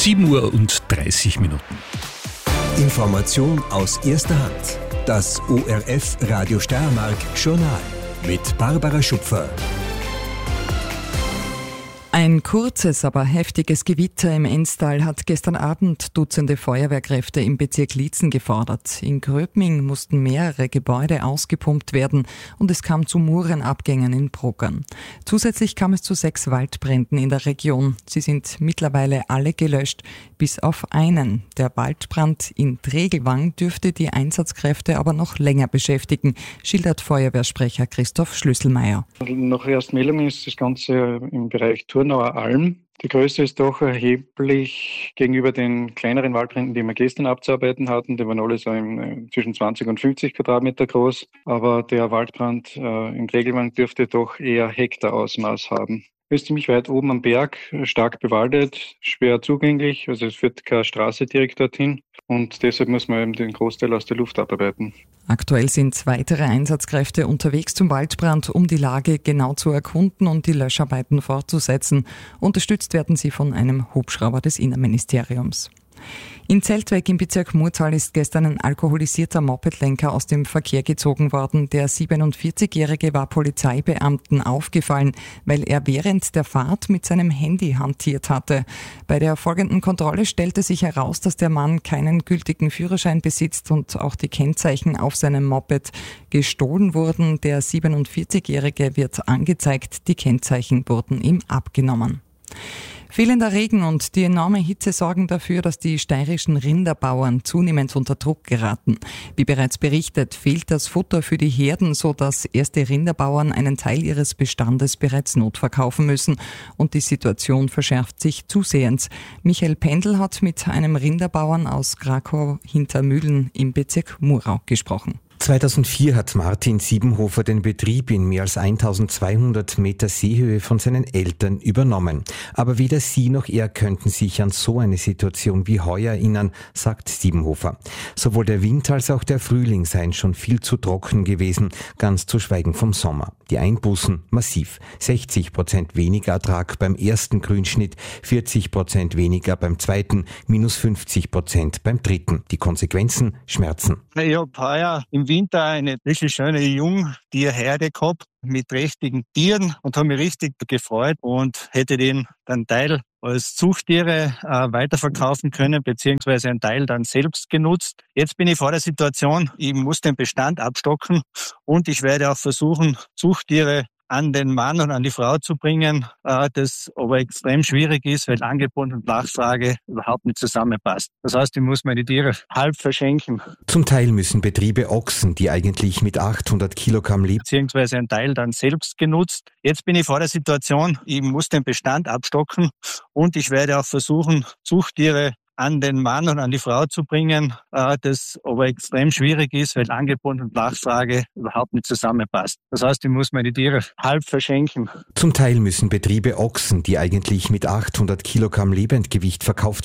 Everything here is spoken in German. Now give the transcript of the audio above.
7:30 Uhr. Information aus erster Hand. Das ORF Radio Steiermark Journal mit Barbara Schupfer. Ein kurzes, aber heftiges Gewitter im Enstal hat gestern Abend Dutzende Feuerwehrkräfte im Bezirk Liezen gefordert. In Gröbming mussten mehrere Gebäude ausgepumpt werden und es kam zu Murenabgängen in Bruckern. Zusätzlich kam es zu 6 Waldbränden in der Region. Sie sind mittlerweile alle gelöscht, bis auf einen. Der Waldbrand in Tregelwang dürfte die Einsatzkräfte aber noch länger beschäftigen, schildert Feuerwehrsprecher Christoph Schlüsselmeier. Nach Erstmeldung ist das Ganze im Bereich Turnauer Alm. Die Größe ist doch erheblich gegenüber den kleineren Waldbränden, die wir gestern abzuarbeiten hatten. Die waren alle so zwischen 20 und 50 Quadratmeter groß. Aber der Waldbrand in Tregelwang dürfte doch eher Hektarausmaß haben. Ist ziemlich weit oben am Berg, stark bewaldet, schwer zugänglich, also es führt keine Straße direkt dorthin und deshalb muss man eben den Großteil aus der Luft abarbeiten. Aktuell sind weitere Einsatzkräfte unterwegs zum Waldbrand, um die Lage genau zu erkunden und die Löscharbeiten fortzusetzen. Unterstützt werden sie von einem Hubschrauber des Innenministeriums. In Zeltweg im Bezirk Murtal ist gestern ein alkoholisierter Mopedlenker aus dem Verkehr gezogen worden. Der 47-Jährige war Polizeibeamten aufgefallen, weil er während der Fahrt mit seinem Handy hantiert hatte. Bei der folgenden Kontrolle stellte sich heraus, dass der Mann keinen gültigen Führerschein besitzt und auch die Kennzeichen auf seinem Moped gestohlen wurden. Der 47-Jährige wird angezeigt, die Kennzeichen wurden ihm abgenommen. Fehlender Regen und die enorme Hitze sorgen dafür, dass die steirischen Rinderbauern zunehmend unter Druck geraten. Wie bereits berichtet, fehlt das Futter für die Herden, sodass erste Rinderbauern einen Teil ihres Bestandes bereits notverkaufen müssen. Und die Situation verschärft sich zusehends. Michael Pendel hat mit einem Rinderbauern aus Krakau hinter Mühlen im Bezirk Murau gesprochen. 2004 hat Martin Siebenhofer den Betrieb in mehr als 1200 Meter Seehöhe von seinen Eltern übernommen. Aber weder sie noch er könnten sich an so eine Situation wie heuer erinnern, sagt Siebenhofer. Sowohl der Winter als auch der Frühling seien schon viel zu trocken gewesen, ganz zu schweigen vom Sommer. Die Einbußen massiv. 60% weniger Ertrag beim ersten Grünschnitt, 40% weniger beim zweiten, minus 50% beim dritten. Die Konsequenzen Schmerzen. Ich habe heuer im Winter eine richtig schöne Jungtierherde gehabt mit trächtigen Tieren und habe mich richtig gefreut und hätte den dann Teil als Zuchttiere weiterverkaufen können, beziehungsweise einen Teil dann selbst genutzt. Jetzt bin ich vor der Situation, ich muss den Bestand abstocken und ich werde auch versuchen, Zuchttiere an den Mann und an die Frau zu bringen, das aber extrem schwierig ist, weil Angebot und Nachfrage überhaupt nicht zusammenpasst. Das heißt, ich muss meine Tiere halb verschenken. Zum Teil müssen Betriebe Ochsen, die eigentlich mit 800 Kilogramm leben, beziehungsweise einen Teil dann selbst genutzt. Jetzt bin ich vor der Situation, ich muss den Bestand abstocken und ich werde auch versuchen, Zuchttiere an den Mann und an die Frau zu bringen, das aber extrem schwierig ist, weil Angebot und Nachfrage überhaupt nicht zusammenpasst. Das heißt, ich muss meine Tiere halb verschenken. Zum Teil müssen Betriebe Ochsen, die eigentlich mit 800 Kilogramm Lebendgewicht verkauft